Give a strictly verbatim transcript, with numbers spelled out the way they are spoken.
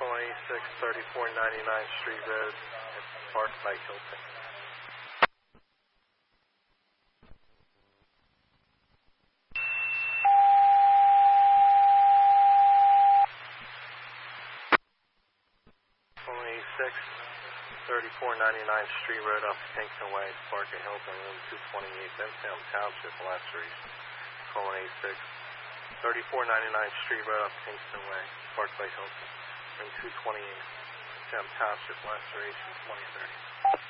twenty-six thirty-four ninety-ninth Street Road, Park by Hilton. twenty-six thirty-four ninety-ninth Street Road off Kingston Way, Park at Hilton, room two twenty-eight, Bensalem Township, laceration. Calling eighty-six thirty-four ninety-ninth Street Road off Kingston Way, Park by Hilton, room two twenty-eight, Bensalem Township, laceration twenty thirty.